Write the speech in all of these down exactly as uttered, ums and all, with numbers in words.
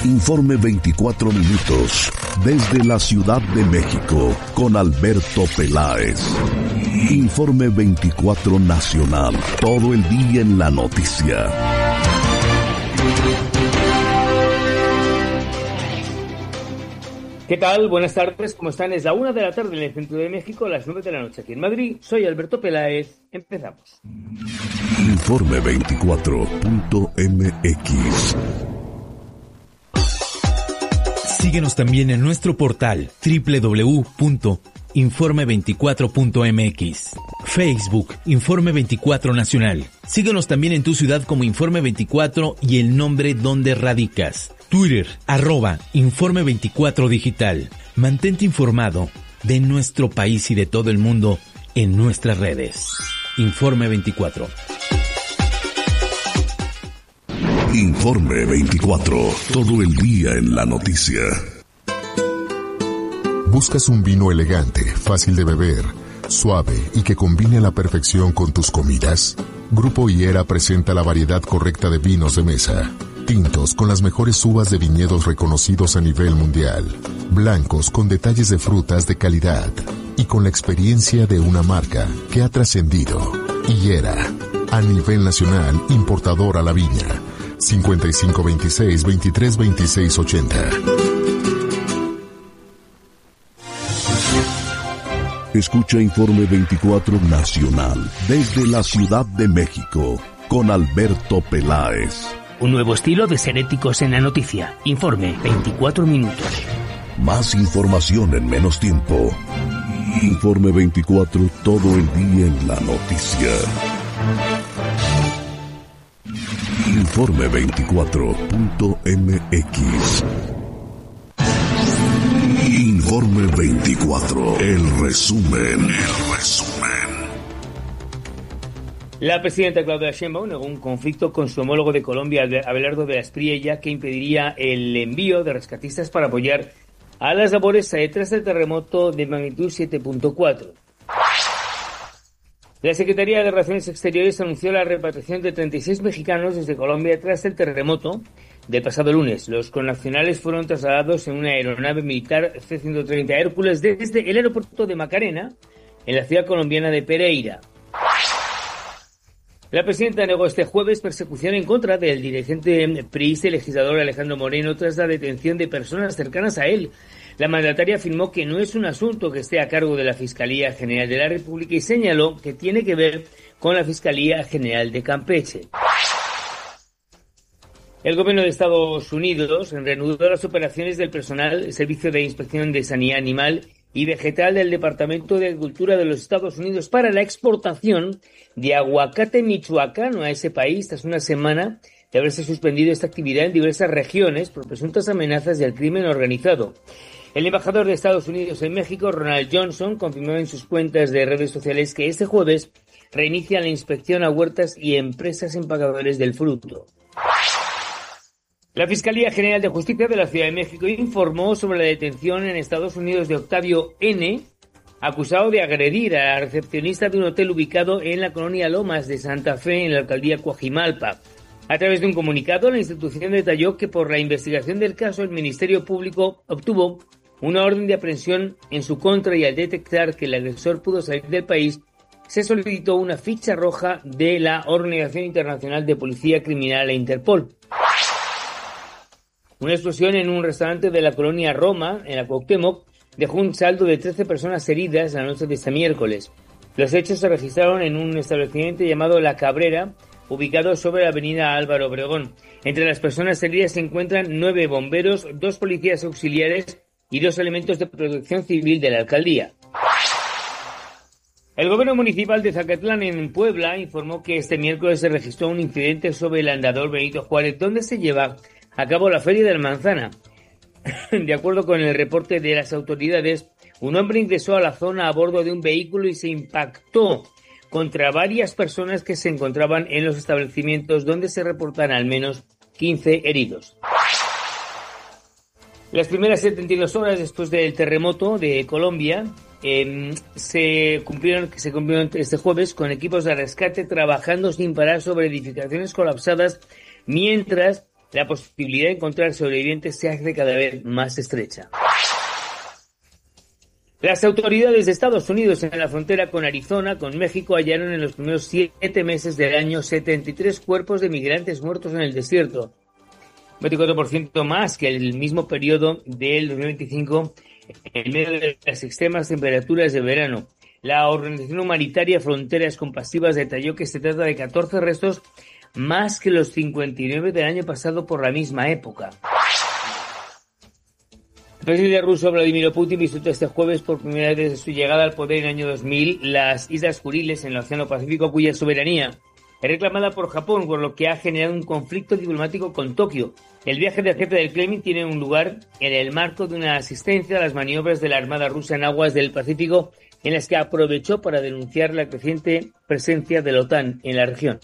Informe veinticuatro minutos, desde la Ciudad de México, con Alberto Peláez. Informe veinticuatro Nacional, todo el día en la noticia. ¿Qué tal? Buenas tardes, ¿cómo están? Es la una de la tarde en el centro de México, las nueve de la noche aquí en Madrid. Soy Alberto Peláez. Empezamos. Informe veinticuatro punto eme equis. Síguenos también en nuestro portal doble u doble u doble u punto informe veinticuatro punto eme equis. Facebook, Informe veinticuatro Nacional. Síguenos también en tu ciudad como Informe veinticuatro y el nombre donde radicas. Twitter, arroba Informe veinticuatro Digital. Mantente informado de nuestro país y de todo el mundo en nuestras redes. Informe veinticuatro. Informe veinticuatro, todo el día en la noticia. ¿Buscas un vino elegante, fácil de beber, suave y que combine a la perfección con tus comidas? Grupo Higuera presenta la variedad correcta de vinos de mesa. Tintos con las mejores uvas de viñedos reconocidos a nivel mundial. Blancos con detalles de frutas de calidad. Y con la experiencia de una marca que ha trascendido. Higuera, a nivel nacional, importador a la viña. cincuenta y cinco veintiséis veintitrés veintiséis ochenta. Escucha Informe veinticuatro Nacional, desde la Ciudad de México, con Alberto Peláez. Un nuevo estilo de ser éticos en la noticia. Informe veinticuatro minutos. Más información en menos tiempo. Informe veinticuatro, todo el día en la noticia. Informe veinticuatro punto eme equis. Informe veinticuatro, el resumen, el resumen. La presidenta Claudia Sheinbaum negó un conflicto con su homólogo de Colombia, Abelardo de la Espriella, que impediría el envío de rescatistas para apoyar a las labores tras el terremoto de magnitud siete punto cuatro. La Secretaría de Relaciones Exteriores anunció la repatriación de treinta y seis mexicanos desde Colombia tras el terremoto del pasado lunes. Los connacionales fueron trasladados en una aeronave militar ce ciento treinta Hércules desde el aeropuerto de Macarena, en la ciudad colombiana de Pereira. La presidenta negó este jueves persecución en contra del dirigente priista y legislador Alejandro Moreno tras la detención de personas cercanas a él. La mandataria afirmó que no es un asunto que esté a cargo de la Fiscalía General de la República y señaló que tiene que ver con la Fiscalía General de Campeche. El gobierno de Estados Unidos reanudó las operaciones del personal del Servicio de Inspección de Sanidad Animal y Vegetal del Departamento de Agricultura de los Estados Unidos para la exportación de aguacate michoacano a ese país tras una semana de haberse suspendido esta actividad en diversas regiones por presuntas amenazas del crimen organizado. El embajador de Estados Unidos en México, Ronald Johnson, confirmó en sus cuentas de redes sociales que este jueves reinicia la inspección a huertas y empresas empaquetadores del fruto. La Fiscalía General de Justicia de la Ciudad de México informó sobre la detención en Estados Unidos de Octavio N., acusado de agredir a la recepcionista de un hotel ubicado en la colonia Lomas de Santa Fe, en la alcaldía Coajimalpa. A través de un comunicado, la institución detalló que por la investigación del caso, el Ministerio Público obtuvo una orden de aprehensión en su contra y al detectar que el agresor pudo salir del país, se solicitó una ficha roja de la Organización Internacional de Policía Criminal e Interpol. Una explosión en un restaurante de la colonia Roma, en la Cuauhtémoc, dejó un saldo de trece personas heridas la noche de este miércoles. Los hechos se registraron en un establecimiento llamado La Cabrera, ubicado sobre la avenida Álvaro Obregón. Entre las personas heridas se encuentran nueve bomberos, dos policías auxiliares y dos elementos de protección civil de la alcaldía. El gobierno municipal de Zacatlán, en Puebla, informó que este miércoles se registró un incidente sobre el andador Benito Juárez, donde se lleva a cabo la Feria de la Manzana. De acuerdo con el reporte de las autoridades, un hombre ingresó a la zona a bordo de un vehículo y se impactó contra varias personas que se encontraban en los establecimientos, donde se reportan al menos quince heridos. Las primeras setenta y dos horas después del terremoto de Colombia eh, se cumplieron, se cumplieron este jueves con equipos de rescate trabajando sin parar sobre edificaciones colapsadas, mientras la posibilidad de encontrar sobrevivientes se hace cada vez más estrecha. Las autoridades de Estados Unidos en la frontera con Arizona, con México, hallaron en los primeros siete meses del año setenta y tres cuerpos de migrantes muertos en el desierto, veinticuatro por ciento más que el mismo periodo del dos mil veinticinco, en medio de las extremas temperaturas de verano. La organización humanitaria Fronteras Compasivas detalló que se trata de catorce restos más que los cincuenta y nueve del año pasado por la misma época. El presidente ruso Vladimir Putin visitó este jueves por primera vez desde su llegada al poder en el año dos mil las Islas Kuriles en el Océano Pacífico, cuya soberanía es reclamada por Japón, por lo que ha generado un conflicto diplomático con Tokio. El viaje del jefe del Kremlin tiene un lugar en el marco de una asistencia a las maniobras de la Armada rusa en aguas del Pacífico, en las que aprovechó para denunciar la creciente presencia de la OTAN en la región.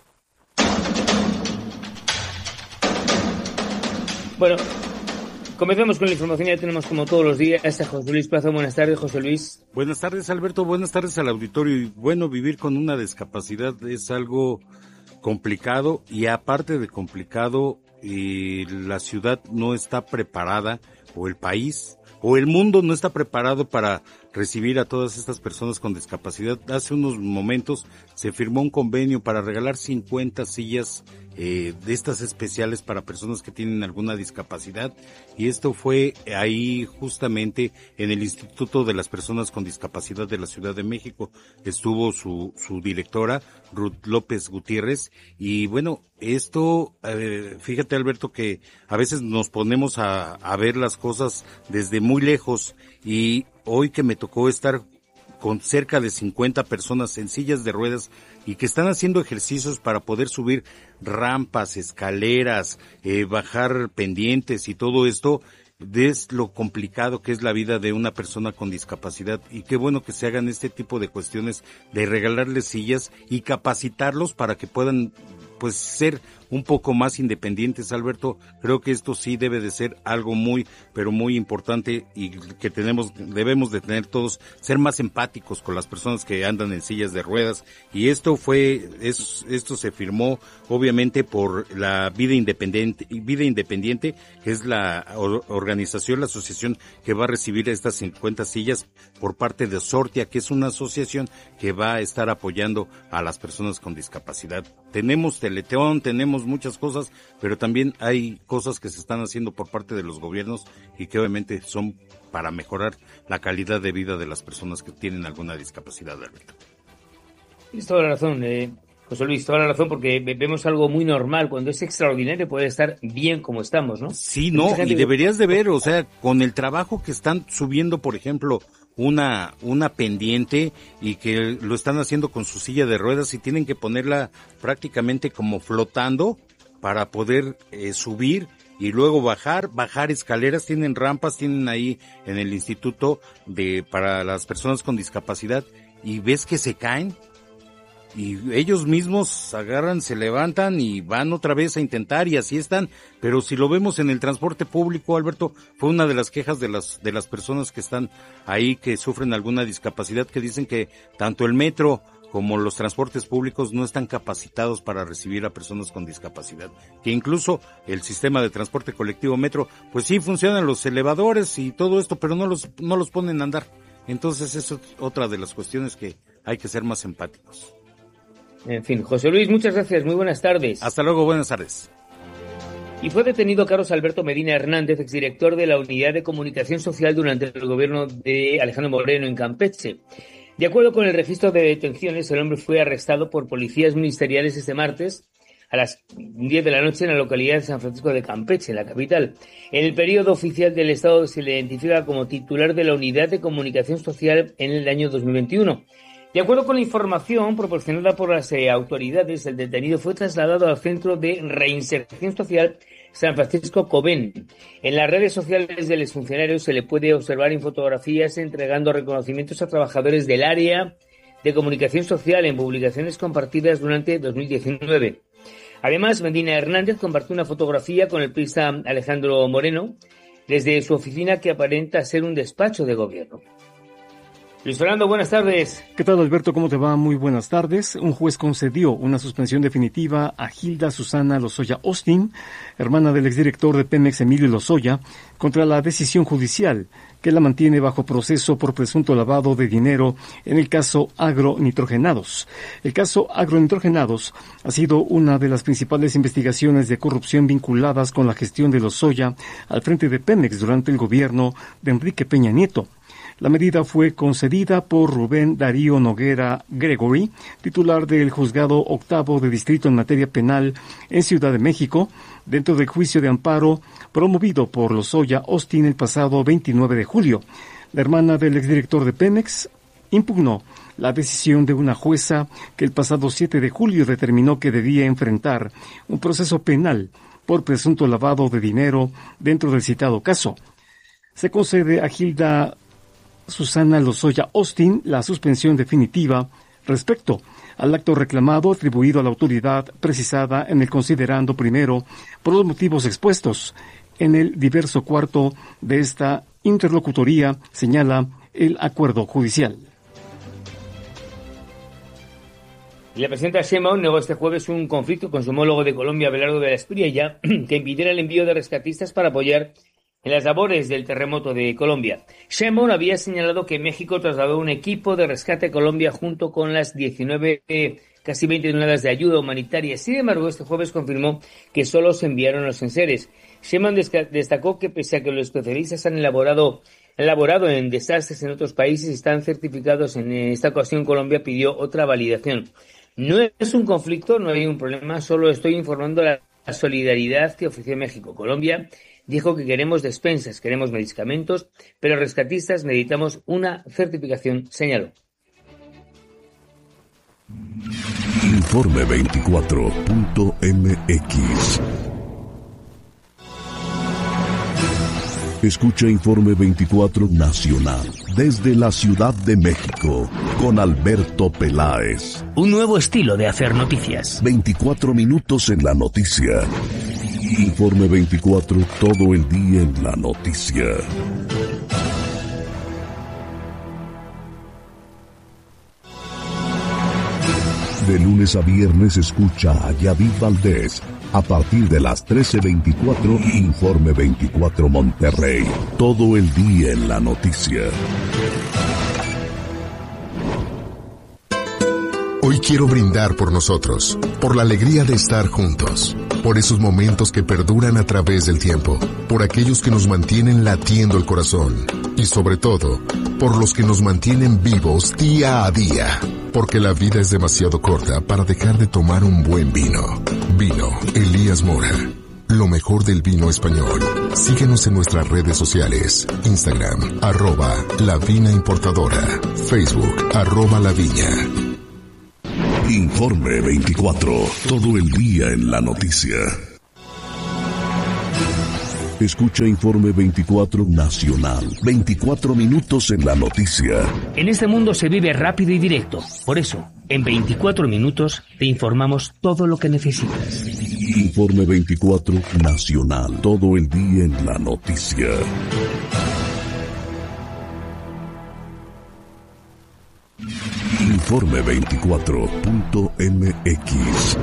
Bueno, comencemos con la información. Ya tenemos, como todos los días, a José Luis Plaza. Buenas tardes, José Luis. Buenas tardes, Alberto. Buenas tardes al auditorio. Y bueno, vivir con una discapacidad es algo complicado, y aparte de complicado, eh, la ciudad no está preparada, o el país, o el mundo no está preparado para recibir a todas estas personas con discapacidad. Hace unos momentos se firmó un convenio para regalar cincuenta sillas eh, de estas especiales para personas que tienen alguna discapacidad, y esto fue ahí justamente en el Instituto de las Personas con Discapacidad de la Ciudad de México. Estuvo su, su directora, Ruth López Gutiérrez, y bueno, esto, eh, fíjate, Alberto, que a veces nos ponemos a, a ver las cosas desde muy lejos, y hoy que me tocó estar con cerca de cincuenta personas en sillas de ruedas y que están haciendo ejercicios para poder subir rampas, escaleras, eh, bajar pendientes y todo esto, es lo complicado que es la vida de una persona con discapacidad, y qué bueno que se hagan este tipo de cuestiones de regalarles sillas y capacitarlos para que puedan pues ser un poco más independientes, Alberto. Creo que esto sí debe de ser algo muy, pero muy importante, y que tenemos, debemos de tener todos, ser más empáticos con las personas que andan en sillas de ruedas. Y esto fue, es, esto se firmó obviamente por la Vida Independiente, Vida Independiente, que es la organización, la asociación que va a recibir estas cincuenta sillas por parte de Sortia, que es una asociación que va a estar apoyando a las personas con discapacidad. Tenemos Teletón, tenemos muchas cosas, pero también hay cosas que se están haciendo por parte de los gobiernos y que obviamente son para mejorar la calidad de vida de las personas que tienen alguna discapacidad, Alberto. Tienes toda la razón, eh, José Luis, toda la razón, porque vemos algo muy normal. Cuando es extraordinario puede estar bien como estamos, ¿no? Sí, no, y deberías de ver, o sea, con el trabajo que están subiendo, por ejemplo, una una pendiente, y que lo están haciendo con su silla de ruedas y tienen que ponerla prácticamente como flotando para poder eh, subir y luego bajar, bajar escaleras. Tienen rampas, tienen ahí en el instituto de para las personas con discapacidad, y ves que se caen y ellos mismos agarran, se levantan y van otra vez a intentar, y así están. Pero si lo vemos en el transporte público, Alberto, fue una de las quejas de las de las personas que están ahí, que sufren alguna discapacidad, que dicen que tanto el metro como los transportes públicos no están capacitados para recibir a personas con discapacidad, que incluso el sistema de transporte colectivo metro, pues sí funcionan los elevadores y todo esto, pero no los no los ponen a andar. Entonces eso es otra de las cuestiones que hay que ser más empáticos. En fin, José Luis, muchas gracias, muy buenas tardes. Hasta luego, buenas tardes. Y fue detenido Carlos Alberto Medina Hernández, exdirector de la Unidad de Comunicación Social durante el gobierno de Alejandro Moreno en Campeche. De acuerdo con el registro de detenciones, el hombre fue arrestado por policías ministeriales este martes a las diez de la noche en la localidad de San Francisco de Campeche, la capital. En el periodo oficial del Estado se le identifica como titular de la Unidad de Comunicación Social en el año dos mil veintiuno. De acuerdo con la información proporcionada por las eh, autoridades, el detenido fue trasladado al Centro de Reinserción Social San Francisco Cobén. En las redes sociales del exfuncionario se le puede observar en fotografías entregando reconocimientos a trabajadores del área de comunicación social en publicaciones compartidas durante dos mil diecinueve. Además, Medina Hernández compartió una fotografía con el priista Alejandro Moreno desde su oficina, que aparenta ser un despacho de gobierno. Luis Fernando, buenas tardes. ¿Qué tal, Alberto? ¿Cómo te va? Muy buenas tardes. Un juez concedió una suspensión definitiva a Gilda Susana Lozoya Austin, hermana del exdirector de Pemex Emilio Lozoya, contra la decisión judicial que la mantiene bajo proceso por presunto lavado de dinero en el caso Agronitrogenados. El caso Agronitrogenados ha sido una de las principales investigaciones de corrupción vinculadas con la gestión de Lozoya al frente de Pemex durante el gobierno de Enrique Peña Nieto. La medida fue concedida por Rubén Darío Noguera Gregory, titular del Juzgado Octavo de Distrito en materia penal en Ciudad de México, dentro del juicio de amparo promovido por Lozoya Austin el pasado veintinueve de julio. La hermana del exdirector de Pemex impugnó la decisión de una jueza que el pasado siete de julio determinó que debía enfrentar un proceso penal por presunto lavado de dinero dentro del citado caso. Se concede a Gilda Susana Lozoya Austin la suspensión definitiva respecto al acto reclamado atribuido a la autoridad precisada en el considerando primero por los motivos expuestos en el diverso cuarto de esta interlocutoría, señala el acuerdo judicial. La presidenta Sheinbaum negó este jueves un conflicto con su homólogo de Colombia, Abelardo de la Espriella, que impidiera el envío de rescatistas para apoyar en las labores del terremoto de Colombia. Sheinbaum había señalado que México trasladó un equipo de rescate a Colombia junto con las diecinueve, eh, casi veinte toneladas de ayuda humanitaria. Sin embargo, este jueves confirmó que solo se enviaron los enseres. Sheinbaum destacó que pese a que los especialistas han elaborado, elaborado en desastres en otros países y están certificados, en esta ocasión Colombia pidió otra validación. No es un conflicto, no hay un problema, solo estoy informando la solidaridad que ofreció México. Colombia dijo que queremos despensas, queremos medicamentos, pero rescatistas necesitamos una certificación, señaló. Informe veinticuatro punto m x. Escucha Informe veinticuatro Nacional desde la Ciudad de México con Alberto Peláez. Un nuevo estilo de hacer noticias. veinticuatro minutos en la noticia. Informe veinticuatro, todo el día en la noticia. De lunes a viernes escucha a Yadid Valdés. A partir de las trece veinticuatro, Informe veinticuatro Monterrey. Todo el día en la noticia. Hoy quiero brindar por nosotros, por la alegría de estar juntos, por esos momentos que perduran a través del tiempo, por aquellos que nos mantienen latiendo el corazón y sobre todo, por los que nos mantienen vivos día a día, porque la vida es demasiado corta para dejar de tomar un buen vino. Vino Elías Mora, lo mejor del vino español. Síguenos en nuestras redes sociales, Instagram, arroba La Vina Importadora, Facebook, arroba La Viña. Informe veinticuatro, todo el día en la noticia. Escucha Informe veinticuatro Nacional, veinticuatro minutos en la noticia. En este mundo se vive rápido y directo. Por eso, en veinticuatro minutos te informamos todo lo que necesitas. Informe veinticuatro Nacional, todo el día en la noticia. Informe veinticuatro punto m x.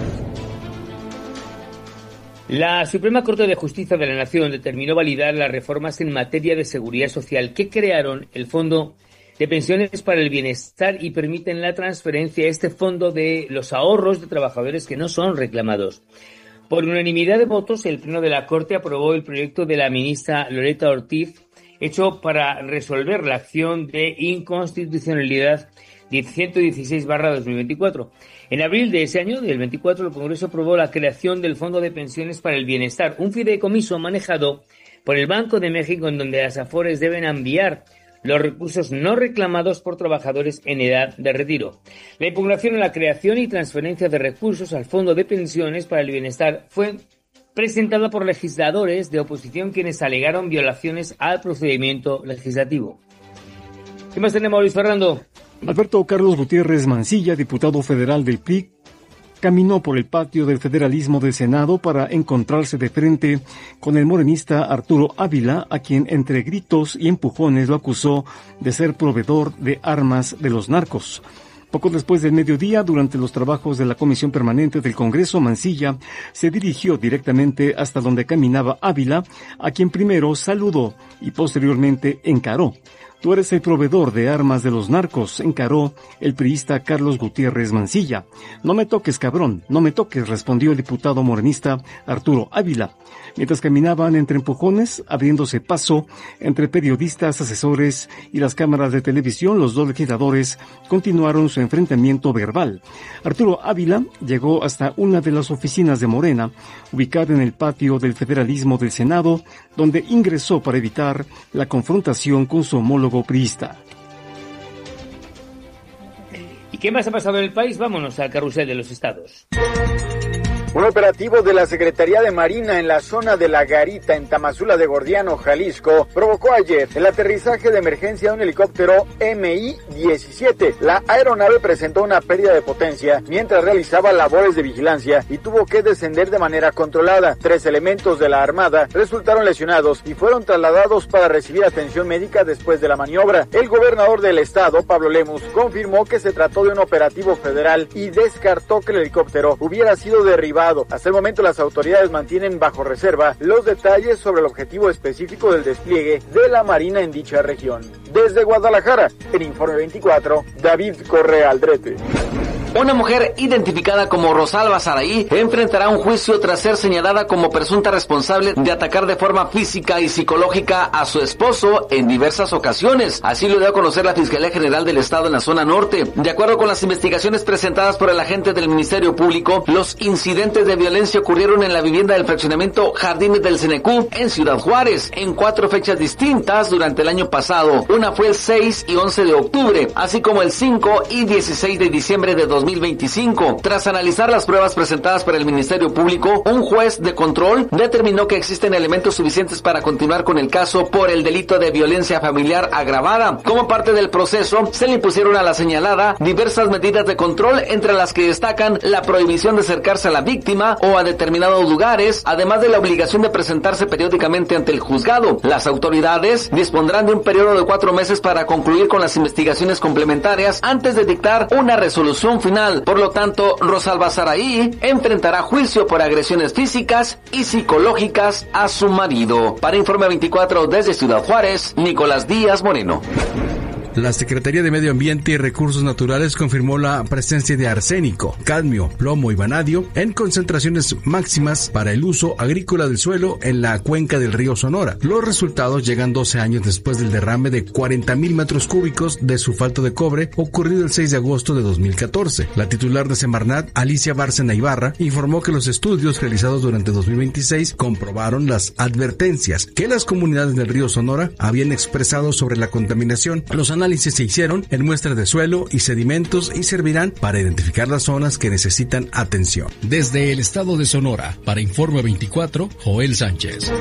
La Suprema Corte de Justicia de la Nación determinó validar las reformas en materia de seguridad social que crearon el Fondo de Pensiones para el Bienestar y permiten la transferencia a este fondo de los ahorros de trabajadores que no son reclamados. Por unanimidad de votos, el Pleno de la Corte aprobó el proyecto de la ministra Loreta Ortiz, hecho para resolver la acción de inconstitucionalidad ciento dieciséis barra dos mil veinticuatro. En abril de ese año, del veinticuatro, el Congreso aprobó la creación del Fondo de Pensiones para el Bienestar, un fideicomiso manejado por el Banco de México, en donde las AFORES deben enviar los recursos no reclamados por trabajadores en edad de retiro. La impugnación a la creación y transferencia de recursos al Fondo de Pensiones para el Bienestar fue presentada por legisladores de oposición quienes alegaron violaciones al procedimiento legislativo. ¿Qué más tenemos, Luis Fernando? Alberto Carlos Gutiérrez Mancilla, diputado federal del P R I, caminó por el patio del federalismo del Senado para encontrarse de frente con el morenista Arturo Ávila, a quien entre gritos y empujones lo acusó de ser proveedor de armas de los narcos. Poco después del mediodía, durante los trabajos de la Comisión Permanente del Congreso, Mancilla se dirigió directamente hasta donde caminaba Ávila, a quien primero saludó y posteriormente encaró. «Tú eres el proveedor de armas de los narcos», encaró el priista Carlos Gutiérrez Mancilla. «No me toques, cabrón, no me toques», respondió el diputado morenista Arturo Ávila. Mientras caminaban entre empujones, abriéndose paso entre periodistas, asesores y las cámaras de televisión, los dos legisladores continuaron su enfrentamiento verbal. Arturo Ávila llegó hasta una de las oficinas de Morena, ubicada en el patio del federalismo del Senado, donde ingresó para evitar la confrontación con su homólogo priista. ¿Y qué más ha pasado en el país? Vámonos al carrusel de los estados. Un operativo de la Secretaría de Marina en la zona de La Garita, en Tamazula de Gordiano, Jalisco, provocó ayer el aterrizaje de emergencia de un helicóptero M I diecisiete. La aeronave presentó una pérdida de potencia mientras realizaba labores de vigilancia y tuvo que descender de manera controlada. Tres elementos de la Armada resultaron lesionados y fueron trasladados para recibir atención médica después de la maniobra. El gobernador del estado, Pablo Lemus, confirmó que se trató de un operativo federal y descartó que el helicóptero hubiera sido derribado. Hasta el momento las autoridades mantienen bajo reserva los detalles sobre el objetivo específico del despliegue de la Marina en dicha región. Desde Guadalajara, en Informe veinticuatro, David Correa Aldrete. Una mujer identificada como Rosalba Saraí enfrentará un juicio tras ser señalada como presunta responsable de atacar de forma física y psicológica a su esposo en diversas ocasiones. Así lo dio a conocer la Fiscalía General del Estado en la zona norte. De acuerdo con las investigaciones presentadas por el agente del Ministerio Público, los incidentes de violencia ocurrieron en la vivienda del fraccionamiento Jardines del Cenecú en Ciudad Juárez, en cuatro fechas distintas durante el año pasado. Una fue el seis y once de octubre, así como el cinco y dieciséis de diciembre de dos mil veinticinco. Tras analizar las pruebas presentadas por el Ministerio Público, un juez de control determinó que existen elementos suficientes para continuar con el caso por el delito de violencia familiar agravada. Como parte del proceso, se le impusieron a la señalada diversas medidas de control, entre las que destacan la prohibición de acercarse a la víctima o a determinados lugares, además de la obligación de presentarse periódicamente ante el juzgado. Las autoridades dispondrán de un periodo de cuatro meses para concluir con las investigaciones complementarias antes de dictar una resolución final. Por lo tanto, Rosalba Saraí enfrentará juicio por agresiones físicas y psicológicas a su marido. Para Informe veinticuatro desde Ciudad Juárez, Nicolás Díaz Moreno. La Secretaría de Medio Ambiente y Recursos Naturales confirmó la presencia de arsénico, cadmio, plomo y vanadio en concentraciones máximas para el uso agrícola del suelo en la cuenca del río Sonora. Los resultados llegan doce años después del derrame de cuarenta mil metros cúbicos de sulfato de cobre ocurrido el seis de agosto de dos mil catorce. La titular de Semarnat, Alicia Bárcena Ibarra, informó que los estudios realizados durante dos mil veintiséis comprobaron las advertencias que las comunidades del río Sonora habían expresado sobre la contaminación. Los análisis se hicieron en muestras de suelo y sedimentos y servirán para identificar las zonas que necesitan atención. Desde el estado de Sonora, para Informe veinticuatro, Joel Sánchez.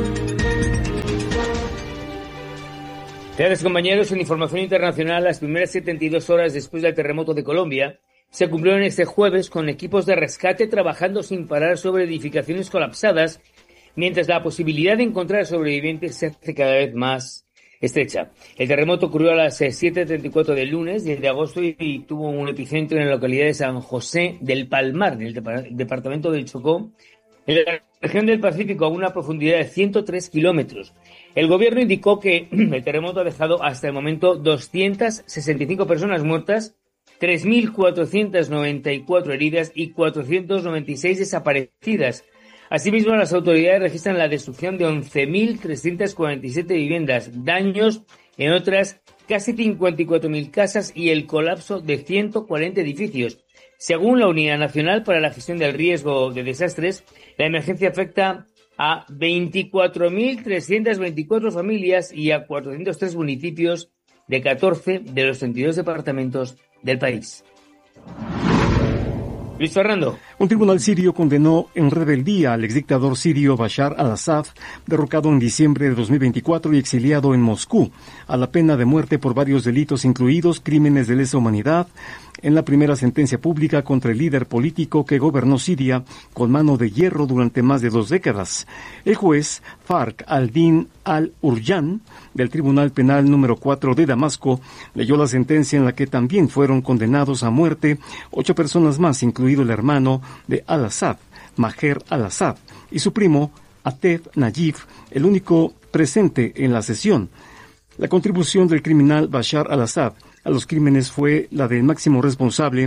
Gracias, compañeros. En información internacional, las primeras setenta y dos horas después del terremoto de Colombia se cumplieron este jueves con equipos de rescate trabajando sin parar sobre edificaciones colapsadas, mientras la posibilidad de encontrar sobrevivientes se hace cada vez más estrecha. El terremoto ocurrió a las siete treinta y cuatro del lunes, diez de agosto, y, y tuvo un epicentro en la localidad de San José del Palmar, en el depart- departamento del Chocó, en la región del Pacífico, a una profundidad de ciento tres kilómetros. El gobierno indicó que el terremoto ha dejado hasta el momento doscientas sesenta y cinco personas muertas, tres mil cuatrocientas noventa y cuatro heridas y cuatrocientas noventa y seis desaparecidas. Asimismo, las autoridades registran la destrucción de once mil trescientas cuarenta y siete viviendas, daños en otras casi cincuenta y cuatro mil casas y el colapso de ciento cuarenta edificios. Según la Unidad Nacional para la Gestión del Riesgo de Desastres, la emergencia afecta a veinticuatro mil trescientas veinticuatro familias y a cuatrocientos tres municipios de catorce de los treinta y dos departamentos del país. Luis Fernando. Un tribunal sirio condenó en rebeldía al exdictador sirio Bashar al-Assad, derrocado en diciembre de dos mil veinticuatro y exiliado en Moscú, a la pena de muerte por varios delitos, incluidos crímenes de lesa humanidad, en la primera sentencia pública contra el líder político que gobernó Siria con mano de hierro durante más de dos décadas. El juez Fark al-Din al-Urjan, del Tribunal Penal número cuatro de Damasco, leyó la sentencia en la que también fueron condenados a muerte ocho personas más, incluido el hermano de al-Assad, Maher al-Assad, y su primo, Atef Nayif, el único presente en la sesión. La contribución del criminal Bashar al-Assad a los crímenes fue la del máximo responsable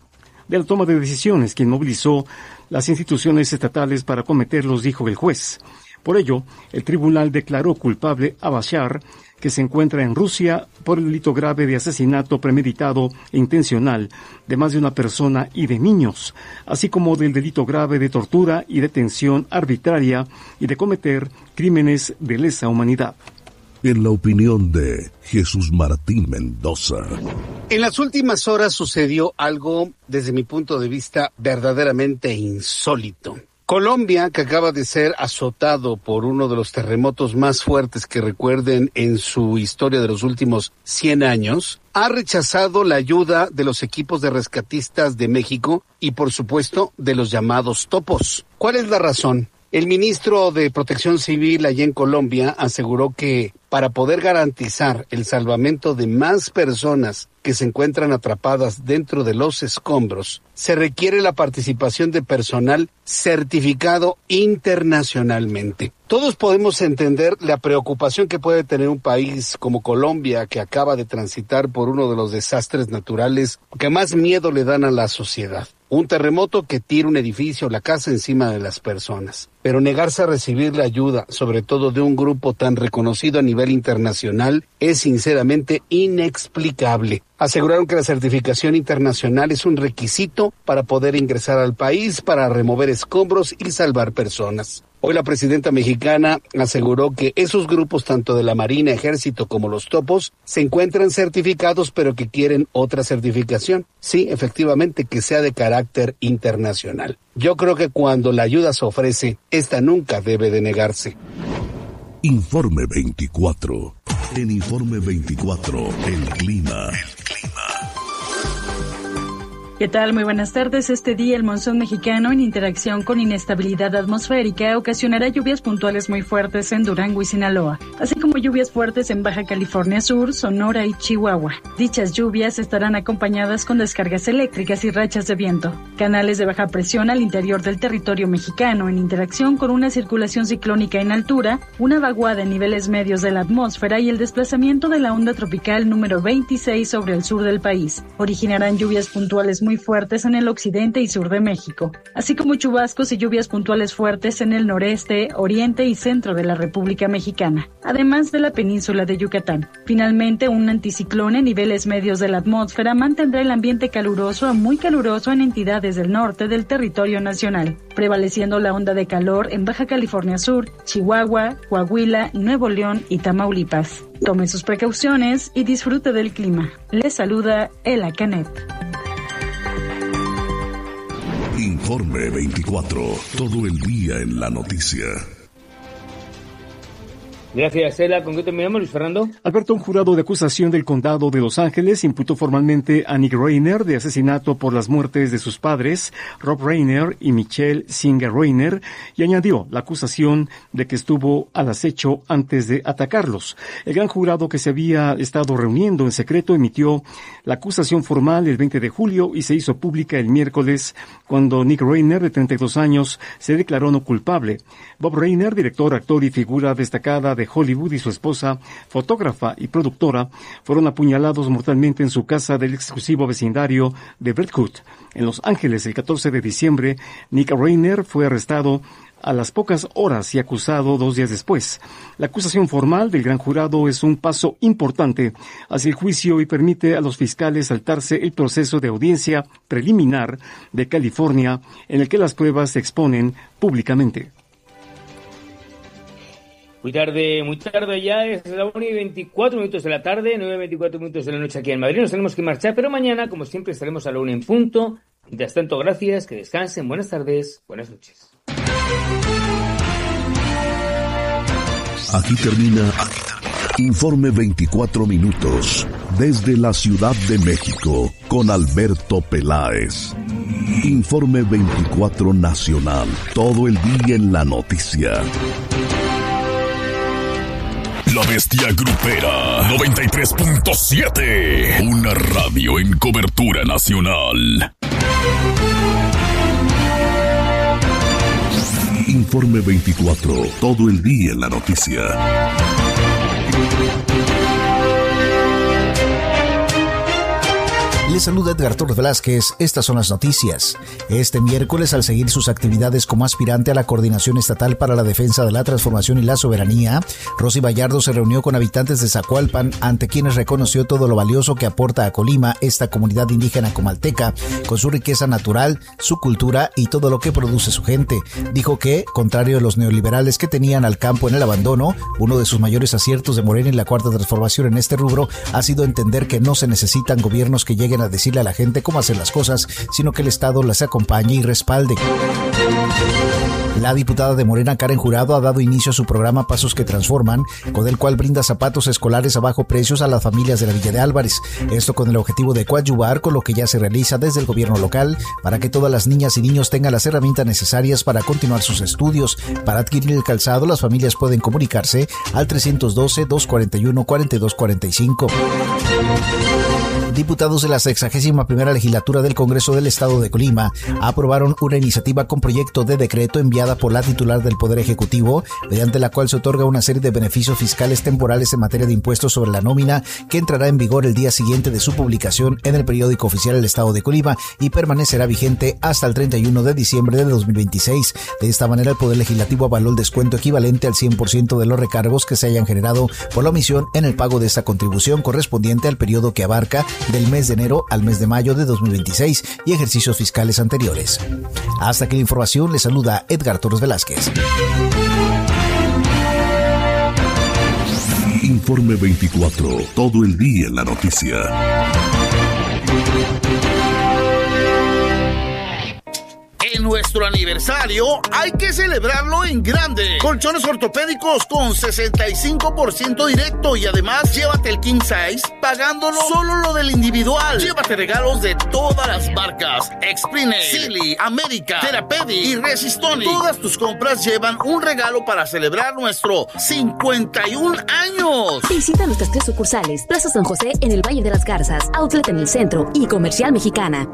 de la toma de decisiones, quien movilizó las instituciones estatales para cometerlos, dijo el juez. Por ello, el tribunal declaró culpable a Bashar, que se encuentra en Rusia, por el delito grave de asesinato premeditado e intencional de más de una persona y de niños, así como del delito grave de tortura y detención arbitraria y de cometer crímenes de lesa humanidad. En la opinión de Jesús Martín Mendoza. En las últimas horas sucedió algo, desde mi punto de vista, verdaderamente insólito. Colombia, que acaba de ser azotado por uno de los terremotos más fuertes que recuerden en su historia de los últimos cien años, ha rechazado la ayuda de los equipos de rescatistas de México y, por supuesto, de los llamados topos. ¿Cuál es la razón? El ministro de Protección Civil allá en Colombia aseguró que para poder garantizar el salvamento de más personas que se encuentran atrapadas dentro de los escombros, se requiere la participación de personal certificado internacionalmente. Todos podemos entender la preocupación que puede tener un país como Colombia, que acaba de transitar por uno de los desastres naturales que más miedo le dan a la sociedad. Un terremoto que tira un edificio o la casa encima de las personas. Pero negarse a recibir la ayuda, sobre todo de un grupo tan reconocido a nivel internacional, es sinceramente inexplicable. Aseguraron que la certificación internacional es un requisito para poder ingresar al país, para remover escombros y salvar personas. Hoy la presidenta mexicana aseguró que esos grupos, tanto de la Marina, Ejército como los topos, se encuentran certificados, pero que quieren otra certificación. Sí, efectivamente, que sea de carácter internacional. Yo creo que cuando la ayuda se ofrece, esta nunca debe de negarse. Informe veinticuatro. En Informe veinticuatro, el clima. El clima. ¿Qué tal? Muy buenas tardes. Este día el monzón mexicano, en interacción con inestabilidad atmosférica, ocasionará lluvias puntuales muy fuertes en Durango y Sinaloa, así como lluvias fuertes en Baja California Sur, Sonora y Chihuahua. Dichas lluvias estarán acompañadas con descargas eléctricas y rachas de viento. Canales de baja presión al interior del territorio mexicano, en interacción con una circulación ciclónica en altura, una vaguada en niveles medios de la atmósfera y el desplazamiento de la onda tropical número veintiséis sobre el sur del país, originarán lluvias puntuales muy fuertes en el occidente y sur de México, así como chubascos y lluvias puntuales fuertes en el noreste, oriente y centro de la República Mexicana, además de la península de Yucatán. Finalmente, un anticiclón en niveles medios de la atmósfera mantendrá el ambiente caluroso a muy caluroso en entidades del norte del territorio nacional, prevaleciendo la onda de calor en Baja California Sur, Chihuahua, Coahuila, Nuevo León y Tamaulipas. Tome sus precauciones y disfrute del clima. Les saluda Ela Canet. Informe veinticuatro. Todo el día en la noticia. Gracias, Ela. ¿Con qué terminamos, Luis Fernando? Alberto, un jurado de acusación del condado de Los Ángeles imputó formalmente a Nick Reiner de asesinato por las muertes de sus padres, Rob Reiner y Michelle Singer Reiner, y añadió la acusación de que estuvo al acecho antes de atacarlos. El gran jurado, que se había estado reuniendo en secreto, emitió la acusación formal el veinte de julio y se hizo pública el miércoles, cuando Nick Reiner, de treinta y dos años, se declaró no culpable. Bob Reiner, director, actor y figura destacada de Hollywood, y su esposa, fotógrafa y productora, fueron apuñalados mortalmente en su casa del exclusivo vecindario de Brentwood, en Los Ángeles, el catorce de diciembre. Nick Reiner fue arrestado a las pocas horas y acusado dos días después. La acusación formal del gran jurado es un paso importante hacia el juicio y permite a los fiscales saltarse el proceso de audiencia preliminar de California, en el que las pruebas se exponen públicamente. Muy tarde, muy tarde ya, es la una y veinticuatro minutos de la tarde, nueve y veinticuatro minutos de la noche aquí en Madrid. Nos tenemos que marchar, pero mañana, como siempre, estaremos a la una en punto Mientras tanto, gracias, que descansen, buenas tardes, buenas noches. Aquí termina, aquí termina Informe veinticuatro minutos desde la Ciudad de México con Alberto Peláez. Informe veinticuatro Nacional, todo el día en la noticia. La Bestia Grupera noventa y tres punto siete, una radio en cobertura nacional. Informe veinticuatro, todo el día en la noticia. Les saluda Edgar Torres Velázquez, estas son las noticias. Este miércoles, al seguir sus actividades como aspirante a la Coordinación Estatal para la Defensa de la Transformación y la Soberanía, Rosy Vallardo se reunió con habitantes de Zacualpan, ante quienes reconoció todo lo valioso que aporta a Colima esta comunidad indígena comalteca, con su riqueza natural, su cultura y todo lo que produce su gente. Dijo que, contrario a los neoliberales que tenían al campo en el abandono, uno de sus mayores aciertos de Morena y la Cuarta Transformación en este rubro ha sido entender que no se necesitan gobiernos que lleguen a decirle a la gente cómo hacer las cosas, sino que el Estado las acompañe y respalde. La diputada de Morena, Karen Jurado, ha dado inicio a su programa Pasos que Transforman, con el cual brinda zapatos escolares a bajo precios a las familias de la Villa de Álvarez. Esto con el objetivo de coadyuvar con lo que ya se realiza desde el gobierno local para que todas las niñas y niños tengan las herramientas necesarias para continuar sus estudios. Para adquirir el calzado, las familias pueden comunicarse al trescientos doce, doscientos cuarenta y uno, cuarenta y dos cuarenta y cinco. Diputados de la sexagésima primera legislatura del Congreso del Estado de Colima aprobaron una iniciativa con proyecto de decreto enviada por la titular del Poder Ejecutivo, mediante la cual se otorga una serie de beneficios fiscales temporales en materia de impuestos sobre la nómina, que entrará en vigor el día siguiente de su publicación en el periódico oficial del Estado de Colima y permanecerá vigente hasta el treinta y uno de diciembre de dos mil veintiséis. De esta manera, el Poder Legislativo avaló el descuento equivalente al cien por ciento de los recargos que se hayan generado por la omisión en el pago de esta contribución correspondiente al periodo que abarca del mes de enero al mes de mayo de dos mil veintiséis y ejercicios fiscales anteriores. Hasta aquí la información, les saluda Edgar Torres Velázquez. Informe veinticuatro, todo el día en la noticia. En nuestro aniversario hay que celebrarlo en grande. Colchones ortopédicos con sesenta y cinco por ciento directo y además llévate el king size pagándolo solo lo del individual. Llévate regalos de todas las marcas: Exprine, Silly, América, Therapeutic y Resistonic. Todas tus compras llevan un regalo para celebrar nuestro cincuenta y un años. Visita nuestras tres sucursales: Plaza San José en el Valle de las Garzas, Outlet en el centro y Comercial Mexicana.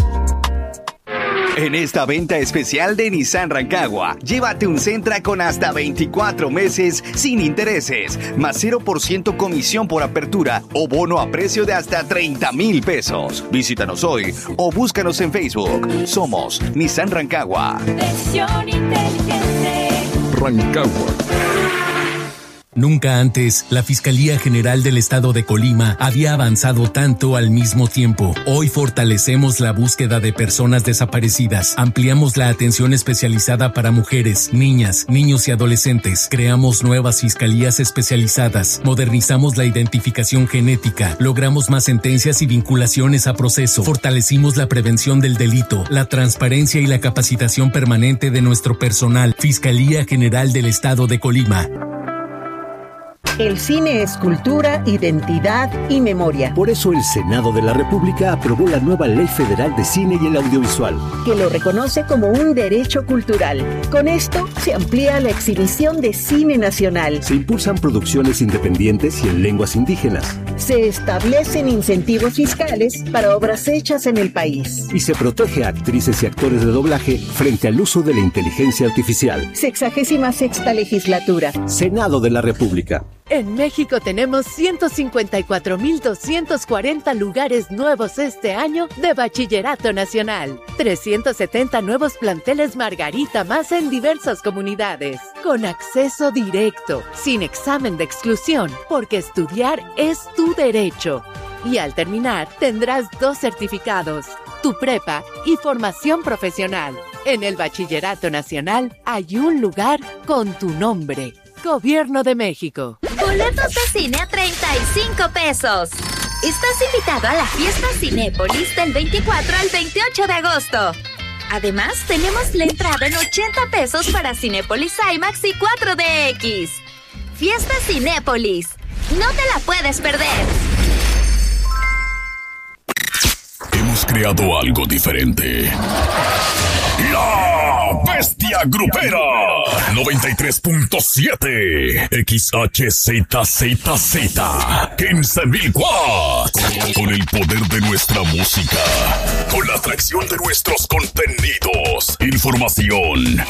En esta venta especial de Nissan Rancagua, llévate un Sentra con hasta veinticuatro meses sin intereses, más cero por ciento comisión por apertura o bono a precio de hasta treinta mil pesos. Visítanos hoy o búscanos en Facebook. Somos Nissan Rancagua. Versión inteligente. Rancagua. Nunca antes, la Fiscalía General del Estado de Colima había avanzado tanto al mismo tiempo. Hoy fortalecemos la búsqueda de personas desaparecidas, ampliamos la atención especializada para mujeres, niñas, niños y adolescentes, creamos nuevas fiscalías especializadas, modernizamos la identificación genética, logramos más sentencias y vinculaciones a proceso, fortalecimos la prevención del delito, la transparencia y la capacitación permanente de nuestro personal. Fiscalía General del Estado de Colima. El cine es cultura, identidad y memoria. Por eso el Senado de la República aprobó la nueva Ley Federal de Cine y el Audiovisual, que lo reconoce como un derecho cultural. Con esto se amplía la exhibición de cine nacional. Se impulsan producciones independientes y en lenguas indígenas. Se establecen incentivos fiscales para obras hechas en el país. Y se protege a actrices y actores de doblaje frente al uso de la inteligencia artificial. Sexagésima sexta legislatura. Senado de la República. En México tenemos ciento cincuenta y cuatro mil doscientos cuarenta lugares nuevos este año de Bachillerato Nacional. trescientos setenta nuevos planteles Margarita más en diversas comunidades. Con acceso directo, sin examen de exclusión, porque estudiar es tu derecho. Y al terminar, tendrás dos certificados: tu prepa y formación profesional. En el Bachillerato Nacional hay un lugar con tu nombre. Gobierno de México. Boletos de cine a treinta y cinco pesos. Estás invitado a la fiesta Cinépolis del veinticuatro al veintiocho de agosto. Además, tenemos la entrada en ochenta pesos para Cinépolis IMAX y cuatro D X. Fiesta Cinépolis. No te la puedes perder. Hemos creado algo diferente. La Bestia Grupera noventa y tres punto siete X H Z Z Z quince mil watts. Con el poder de nuestra música, con la atracción de nuestros contenidos, información